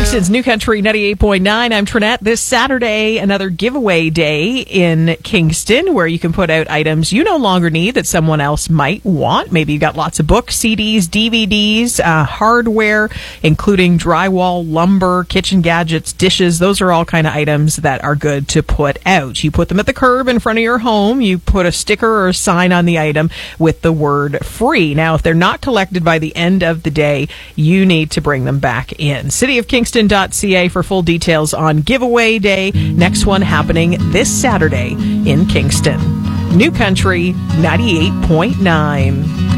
Kingston's New Country 98.9. I'm Trinette. This Saturday, another giveaway day in Kingston where you can put out items you no longer need that someone else might want. Maybe you got lots of books, CDs, DVDs, hardware, including drywall, lumber, kitchen gadgets, dishes. Those are all kind of items that are good to put out. You put them at the curb in front of your home. You put a sticker or a sign on the item with the word free. Now, if they're not collected by the end of the day, you need to bring them back in. cityofkingston.ca for full details on giveaway day. Next one happening this Saturday in Kingston. New Country 98.9.